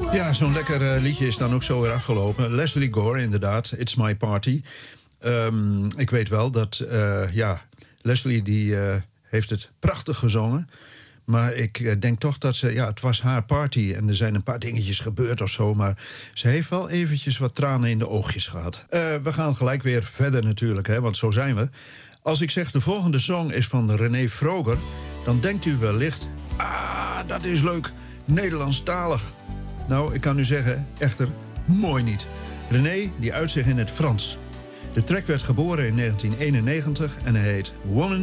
Ja, zo'n lekker liedje is dan ook zo weer afgelopen. Leslie Gore, inderdaad. It's My Party. Ik weet wel dat... Leslie die heeft het prachtig gezongen. Maar ik denk toch dat ze... Ja, het was haar party en er zijn een paar dingetjes gebeurd of zo. Maar ze heeft wel eventjes wat tranen in de oogjes gehad. We gaan gelijk weer verder natuurlijk, hè, want zo zijn we. Als ik zeg de volgende song is van René Vroger... dan denkt u wellicht... dat is leuk, Nederlandstalig. Nou, ik kan u zeggen, echter, mooi niet. René, die uit zich in het Frans. De track werd geboren in 1991 en hij heet Woman